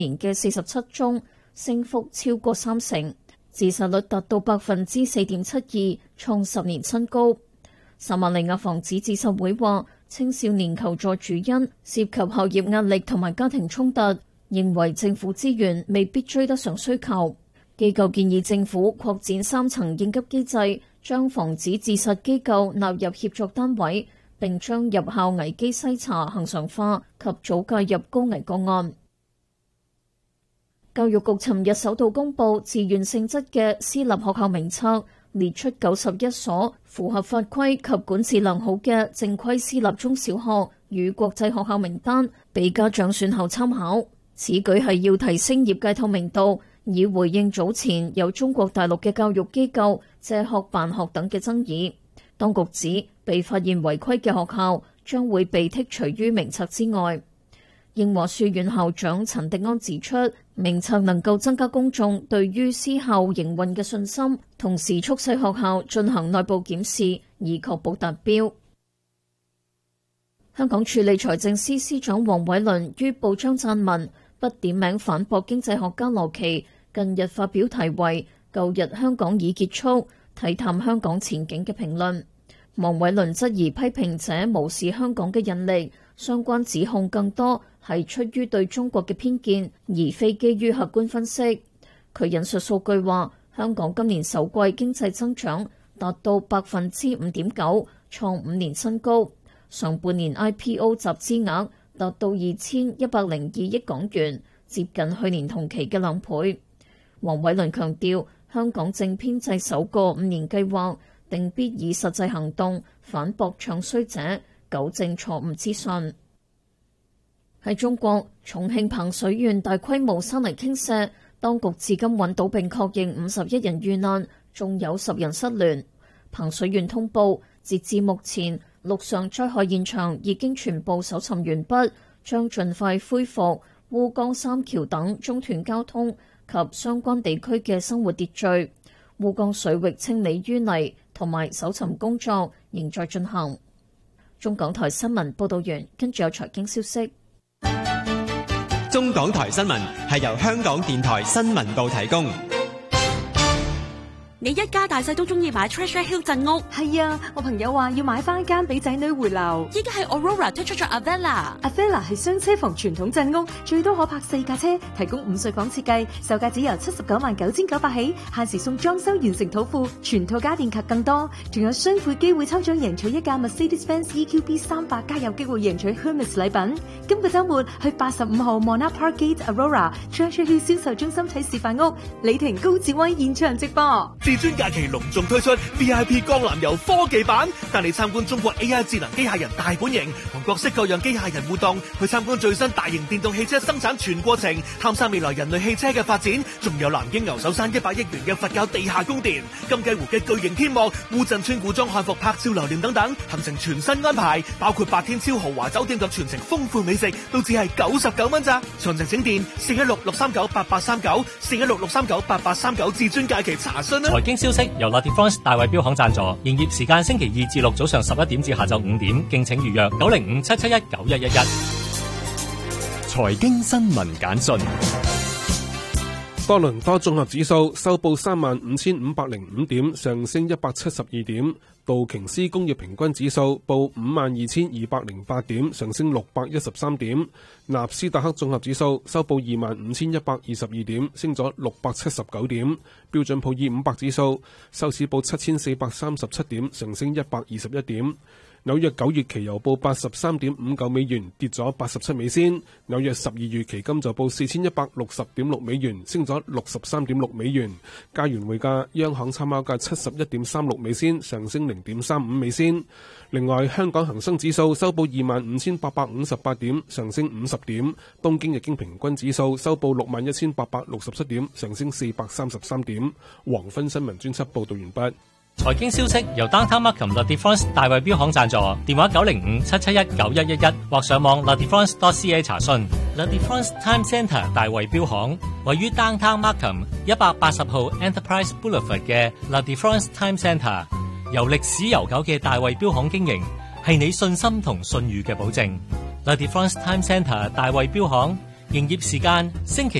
年嘅47宗，升幅超過30%，自殺率達到 4.72%， 創10年新高。撒瑪利亞防止自殺會話，青少年求助主因涉及學業壓力同埋家庭衝突，認為政府資源未必追得上需求。機構建議政府擴展3層應急機制，將防止自殺機構納入協作單位，並將入校危機篩查恆常化及早介入高危個案。教育局尋日首度公布自願性質嘅私立學校名冊，列出91所符合法規及管治良好嘅正規私立中小學與國際學校名單，俾家長選後參考。此舉係要提升業界透明度，以回應早前有中國大陸嘅教育機構借學辦學等嘅爭議。當局指被發現違規嘅學校將會被剔除於名冊之外。英華書院校長陳迪安指出，名冊能夠增加公眾對於私校營運嘅信心，同時促使學校進行內部檢視，以確保達標。香港署理財政司司長黃偉綸於報章撰文，不點名反駁經濟學家羅奇近日發表題為《舊日香港已結束，睇淡香港前景》嘅評論。黃偉綸質疑批評者無視香港嘅引力，相關指控更多係出於對中國嘅偏見，而非基於客觀分析。佢引述數據話，香港今年首季經濟增長達到 5.9%， 創5年新高。上半年 IPO 集資額達到2102億港元，接近去年同期嘅2倍。黃偉綸強調，香港正編製首個5年計劃，定必以實際行動反駁唱衰者，糾正錯誤資訊。喺中國，重慶彭水縣大規模山泥傾瀉，當局至今揾到並確認51人遇難，仲有10人失聯。彭水縣通報，截至目前，陸上災害現場已經全部搜尋完畢，將盡快恢復烏江三橋等中斷交通及相關地區嘅生活秩序。烏江水域清理淤泥同埋搜尋工作仍在進行。中港台新聞報道完，跟住有財經消息。 中港台新聞係由香港電台新聞部提供。 你一家大細都中意買 Treasure Hill 鎮屋？ 係啊，我朋友話要買翻間俾仔女回流。 依家係 Aurora 推出咗 Avella 係雙車房傳統鎮屋，最多可泊4架車，提供5睡房設計，售價只由799900起，限時送裝修完成土庫，全套家電及更多，仲有雙倍機會抽獎贏取一架 Mercedes-Benz EQB 300，加有機會贏取 Hermes 禮品。今個週末去85號 Monarch Park Gate Aurora Treasure Hill 銷售中心睇示範屋，李婷高志威現場直播。 至尊假期隆重推出 VIP 江南遊科技版，帶你參觀中國 AI 智能機械人大本營，同各式各樣機械人互動，去參觀最新大型電動汽車生產全過程，探索未來人類汽車嘅發展。仲有南京牛首山100億元嘅佛教地下宮殿，金雞湖嘅巨型天幕，烏鎮村古裝漢服拍照留念等等，行程全新安排，包括8天超豪華酒店及全程豐富美食，都只係99蚊咋。詳情請電416-639-8839 416-639-8839至尊假期查詢啦。 財經消息由 La Défense 大衛標行贊助，營業時間星期2至6早上11點至下晝5點，敬請預約905-771-9111。 財經新聞簡訊。多倫多綜合指數收報35,505點，上升172點。道瓊斯工業平均指數報52,208點，上升613點。納斯達克綜合指數收報25,122點，升咗679點。標準普爾500指數收市報7,437點，上升121點。紐約9月期油報83.59美元，跌咗87美仙。紐約12月期金就報4160.6美元，升咗63.6美元。加元匯價，央行參考價71.36美仙，上升0.35美仙。另外，香港恒生指數收報25,858點，上升50點。東京日經平均指數收報61,867點，上升433點。黃昏新聞專輯報道完畢。 財經消息由 Downtown Markham La Défense 大衛標行贊助，電話905-771-9111或上網 ladefense.ca 查詢。La Défense Time Centre 大衛標行位於 Downtown Markham 180號 Enterprise Boulevard 嘅 La Défense Time Centre， 由歷史悠久嘅大衛標行經營，係你信心同信譽嘅保證。La Défense Time Centre 大衛標行營業時間星期